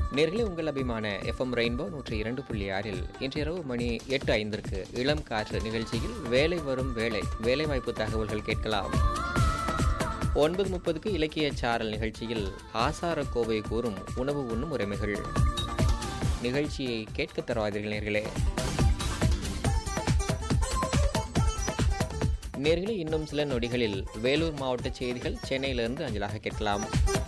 நேர்களே உங்கள் அபிமான எஃப்எம் ரெயின்போ 102.6 இன்று இரவு மணி 8:05 இளம் காற்று நிகழ்ச்சியில் வேலை வரும் வேலை வேலைவாய்ப்பு தகவல்கள் கேட்கலாம். 9:30 இலக்கிய சாரல் நிகழ்ச்சியில் ஆசார கோவை கூறும் உணவு உண்ணும் உரிமைகள் நிகழ்ச்சியை கேட்க தருவாதீர்கள் நேர்களே. நேர்களே இன்னும் சில நொடிகளில் வேலூர் மாவட்ட செய்திகள் சென்னையிலிருந்து அஞ்சலாக கேட்கலாம்.